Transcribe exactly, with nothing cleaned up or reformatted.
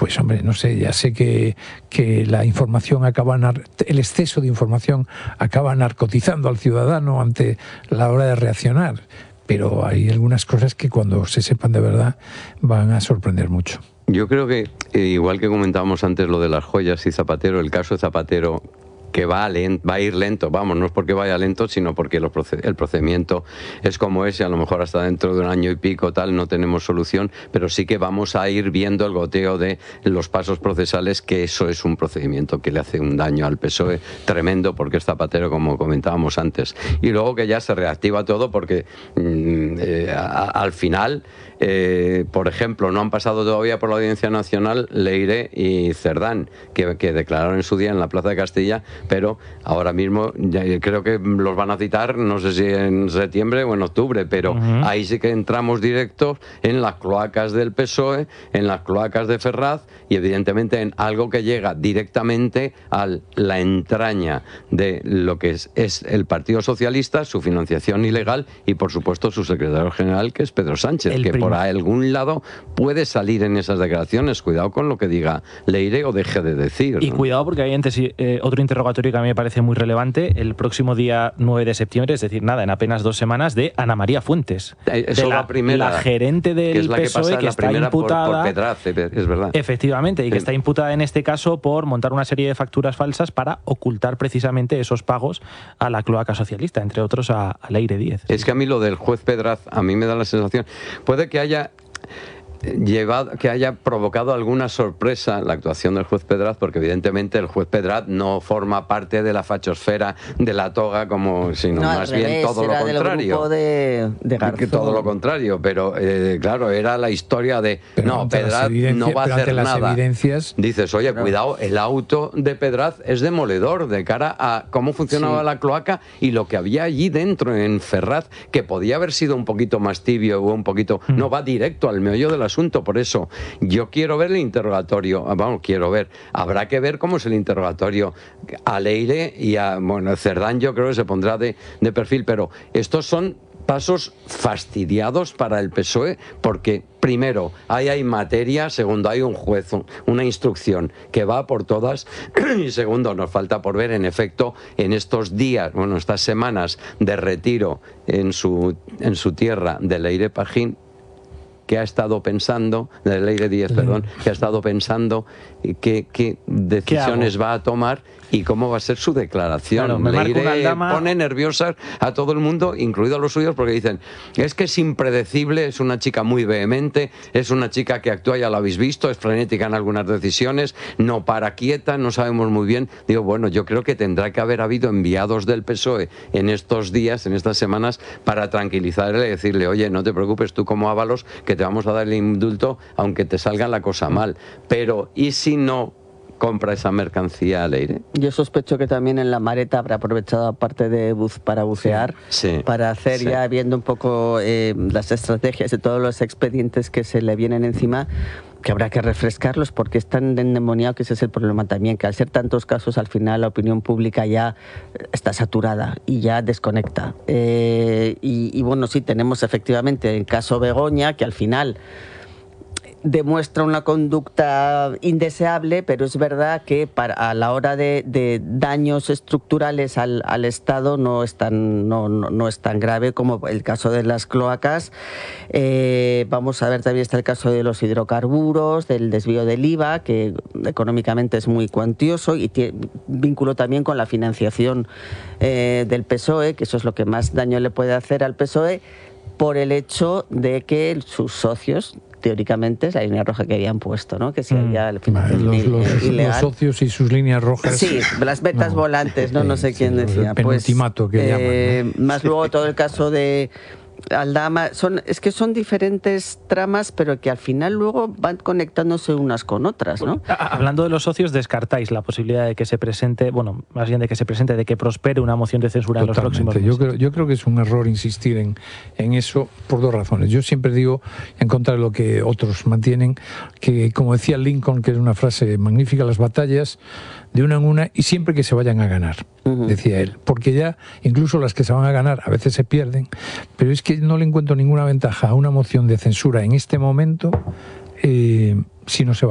pues hombre, no sé, ya sé que, que la información acaba, el exceso de información acaba narcotizando al ciudadano ante la hora de reaccionar, pero hay algunas cosas que cuando se sepan de verdad van a sorprender mucho. Yo creo que, eh, igual que comentábamos antes lo de las joyas y Zapatero, el caso de Zapatero, que va a, lento, va a ir lento, vamos, no es porque vaya lento, sino porque los proced el procedimiento es como es y a lo mejor hasta dentro de un año y pico tal no tenemos solución, pero sí que vamos a ir viendo el goteo de los pasos procesales, que eso es un procedimiento que le hace un daño al P S O E tremendo, porque es Zapatero, como comentábamos antes, y luego que ya se reactiva todo porque mmm, eh, a, al final, eh, por ejemplo, no han pasado todavía por la Audiencia Nacional Leire y Cerdán, que, que declararon en su día en la Plaza de Castilla, pero ahora mismo ya creo que los van a citar, no sé si en septiembre o en octubre, pero uh-huh. ahí sí que entramos directos en las cloacas del P S O E, en las cloacas de Ferraz y evidentemente en algo que llega directamente a la entraña de lo que es, es el Partido Socialista, su financiación ilegal y por supuesto su secretario general, que es Pedro Sánchez, el que primo. por algún lado puede salir en esas declaraciones. Cuidado con lo que diga Leire o deje de decir, y ¿no? cuidado porque hay antes eh, otro interrogatorio que a mí me parece muy relevante, el próximo día nueve de septiembre, es decir, nada, en apenas dos semanas, de Ana María Fuentes, Eso de la, la, primera, la gerente del que es la P S O E, que, que está imputada por, por Pedraz, es verdad. Efectivamente, y que sí. está imputada en este caso por montar una serie de facturas falsas para ocultar precisamente esos pagos a la cloaca socialista, entre otros a, a Leire Díez. Es que a mí lo del juez Pedraz, a mí me da la sensación, puede que haya llevado, que haya provocado alguna sorpresa la actuación del juez Pedraz, porque evidentemente el juez Pedraz no forma parte de la fachosfera de la toga, como sino no, más revés, bien todo era lo contrario. Del grupo de, de Garzón. Todo lo contrario, pero eh, claro, era la historia de pero no, Pedraz no va a hacer las nada. Evidencias, Dices, oye, pero... cuidado, el auto de Pedraz es demoledor de cara a cómo funcionaba sí. la cloaca y lo que había allí dentro en Ferraz, que podía haber sido un poquito más tibio o un poquito, mm. no va directo al meollo del asunto. Por eso yo quiero ver el interrogatorio, vamos, quiero ver, habrá que ver cómo es el interrogatorio a Leire y a, bueno, Cerdán yo creo que se pondrá de, de perfil, pero estos son pasos fastidiados para el P S O E, porque primero, ahí hay materia, segundo, hay un juez, una instrucción que va por todas, y segundo, nos falta por ver en efecto en estos días, bueno, estas semanas de retiro en su, en su tierra de Leire Pajín, que ha estado pensando, de Leire Díez, perdón, que ha estado pensando qué, qué decisiones va a tomar y cómo va a ser su declaración. Claro, Leire pone nerviosas a todo el mundo, incluido a los suyos, porque dicen, es que es impredecible, es una chica muy vehemente, es una chica que actúa, ya lo habéis visto, es frenética en algunas decisiones, no para quieta, no sabemos muy bien. Digo, bueno, yo creo que tendrá que haber habido enviados del P S O E en estos días, en estas semanas, para tranquilizarle y decirle, oye, no te preocupes tú como Ábalos, que te vamos a dar el indulto, aunque te salga la cosa mal. Pero, ¿y si no compra esa mercancía a Leire? Yo sospecho que también en la Mareta habrá aprovechado aparte de buz para bucear, sí, sí, para hacer sí. ya viendo un poco eh, las estrategias de todos los expedientes que se le vienen encima, que habrá que refrescarlos porque es tan endemoniado, que ese es el problema también, que al ser tantos casos al final la opinión pública ya está saturada y ya desconecta. Eh, y, y bueno, sí, tenemos efectivamente el caso Begoña, que al final demuestra una conducta indeseable, pero es verdad que para, a la hora de, de daños estructurales al, al Estado no es tan, no, no, no es tan grave como el caso de las cloacas. Eh, vamos a ver, también está el caso de los hidrocarburos, del desvío del I V A, que económicamente es muy cuantioso y tiene vínculo también con la financiación eh, del P S O E, que eso es lo que más daño le puede hacer al P S O E, por el hecho de que sus socios, teóricamente, es la línea roja que habían puesto, ¿no? Que si había al final los, los, los socios y sus líneas rojas. Sí, las vetas no, volantes, ¿no? No sé quién sí, decía. El penultimato pues, que eh, llaman, ¿no? Más luego todo el caso de Aldama, son, es que son diferentes tramas, pero que al final luego van conectándose unas con otras, ¿no? Hablando de los socios, descartáis la posibilidad de que se presente, bueno, más bien de que se presente, de que prospere una moción de censura Totalmente. en los próximos meses. Yo creo, yo creo que es un error insistir en, en eso por dos razones. Yo siempre digo, en contra de lo que otros mantienen, que como decía Lincoln, que es una frase magnífica, las batallas de una en una y siempre que se vayan a ganar, uh-huh. decía él, porque ya incluso las que se van a ganar a veces se pierden, pero es que no le encuentro ninguna ventaja a una moción de censura en este momento eh, si no se va